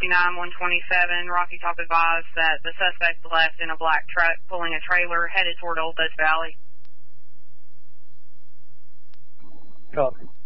127, Rocky Top advised that the suspect left in a black truck pulling a trailer headed toward Old Dutch Valley. Copy.